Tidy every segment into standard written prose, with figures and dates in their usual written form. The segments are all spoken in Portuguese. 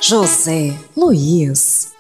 José Luiz.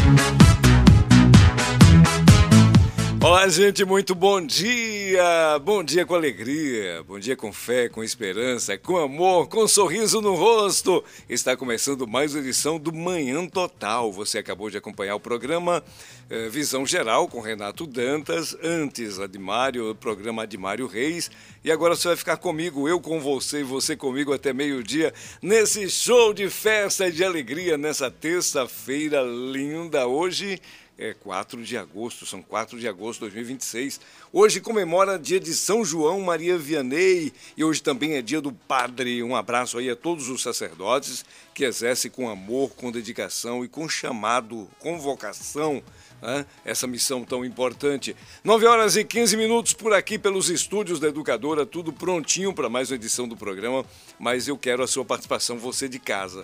Olá, gente, muito bom dia! Bom dia com alegria, bom dia com fé, com esperança, com amor, com um sorriso no rosto. Está começando mais uma edição do Manhã Total. Você acabou de acompanhar o programa Visão Geral com Renato Dantas, antes o programa Adimário Reis. E agora você vai ficar comigo, eu com você e você comigo até meio-dia, nesse show de festa e de alegria, nessa terça-feira linda. Hoje é 4 de agosto, são 4 de agosto de 2026. Hoje comemora dia de São João Maria Vianney e hoje também é dia do Padre. Um abraço aí a todos os sacerdotes que exercem com amor, com dedicação e com chamado, com vocação, né? Essa missão tão importante. 9 horas e 15 minutos por aqui pelos estúdios da Educadora, tudo prontinho para mais uma edição do programa, mas eu quero a sua participação, você de casa.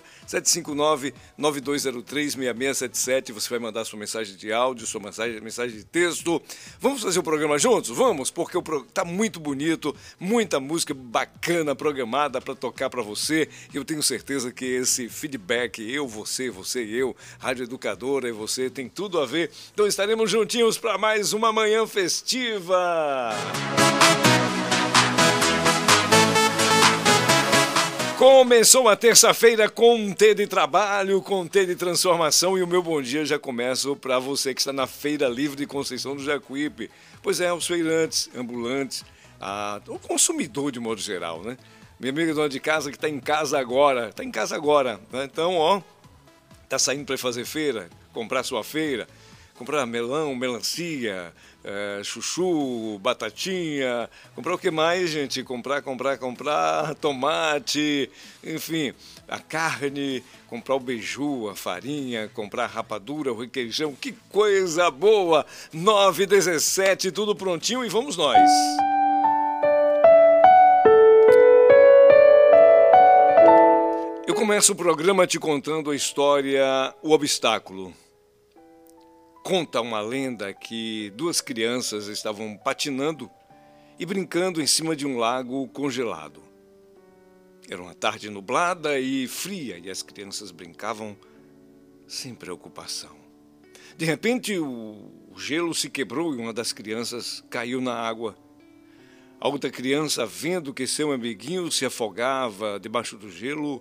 759-9203-6677, você vai mandar sua mensagem de áudio, sua mensagem de texto. Vamos fazer o programa juntos? Vamos, porque tá muito bonito, muita música bacana programada para tocar para você. Eu tenho certeza que esse feedback, você e eu, Rádio Educadora e você, tem tudo a ver. Então estaremos juntinhos para mais uma manhã festiva. Começou a terça-feira com um T de trabalho, com um T de transformação e o meu bom dia já começa para você que está na Feira Livre de Conceição do Jacuípe. Pois é, os feirantes, ambulantes, o consumidor de modo geral, né? Minha amiga dona de casa que está em casa agora, né? Então, tá saindo para fazer feira, comprar sua feira, comprar melão, melancia, chuchu, batatinha, comprar o que mais, gente? Comprar tomate, enfim, a carne, comprar o beiju, a farinha, comprar a rapadura, o requeijão, que coisa boa! 9h17, tudo prontinho e vamos nós! Eu começo o programa te contando a história O Obstáculo. Conta uma lenda que duas crianças estavam patinando e brincando em cima de um lago congelado. Era uma tarde nublada e fria e as crianças brincavam sem preocupação. De repente, o gelo se quebrou e uma das crianças caiu na água. A outra criança, vendo que seu amiguinho se afogava debaixo do gelo,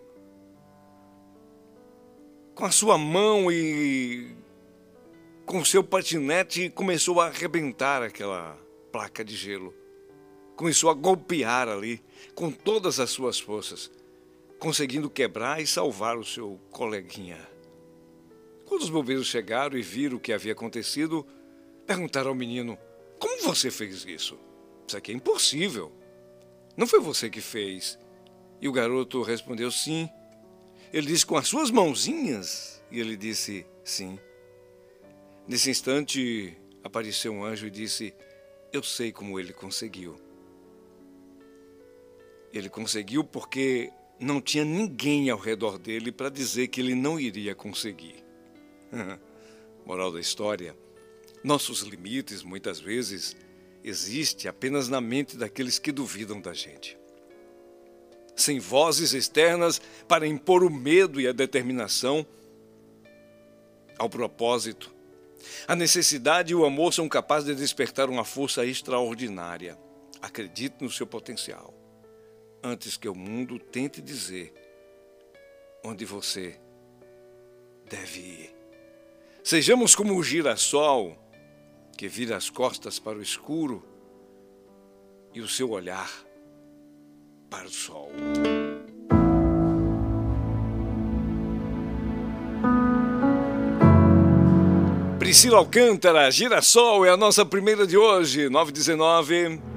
com a sua mão e com seu patinete começou a arrebentar aquela placa de gelo. Começou a golpear ali com todas as suas forças, conseguindo quebrar e salvar o seu coleguinha. Quando os bombeiros chegaram e viram o que havia acontecido, perguntaram ao menino: "Como você fez isso? Isso aqui é impossível. Não foi você que fez?" E o garoto respondeu: "Sim." Ele disse: "Com as suas mãozinhas?" E ele disse: "Sim." Nesse instante, apareceu um anjo e disse: "Eu sei como ele conseguiu." Ele conseguiu porque não tinha ninguém ao redor dele para dizer que ele não iria conseguir. Moral da história: nossos limites, muitas vezes, existem apenas na mente daqueles que duvidam da gente. Sem vozes externas para impor o medo e a determinação ao propósito, a necessidade e o amor são capazes de despertar uma força extraordinária. Acredite no seu potencial, antes que o mundo tente dizer onde você deve ir. Sejamos como o girassol que vira as costas para o escuro e o seu olhar para o sol. Priscila Alcântara, Girassol é a nossa primeira de hoje, 9h19.